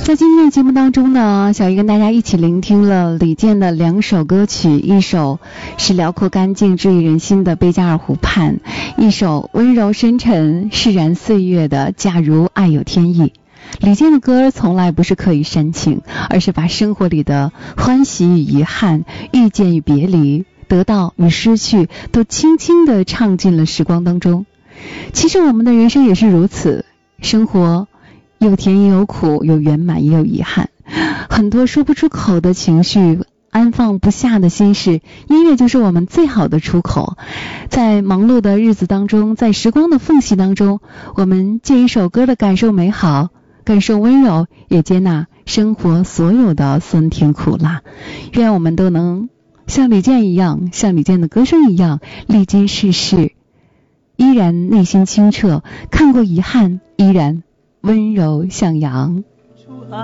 在今天的节目当中呢，小姨跟大家一起聆听了李健的2首歌曲，一首是辽阔干净治愈人心的《贝加尔湖畔》，一首温柔深沉释然岁月的《假如爱有天意》。李健的歌从来不是刻意煽情，而是把生活里的欢喜与遗憾、遇见与别离、得到与失去都轻轻地唱进了时光当中。其实我们的人生也是如此，生活有甜也有苦，有圆满也有遗憾，很多说不出口的情绪，安放不下的心事，音乐就是我们最好的出口。在忙碌的日子当中，在时光的缝隙当中，我们借一首歌的感受美好，感受温柔，也接纳生活所有的酸甜苦辣。愿我们都能像李健一样，像李健的歌声一样，历经世事依然内心清澈，看过遗憾依然温柔向阳。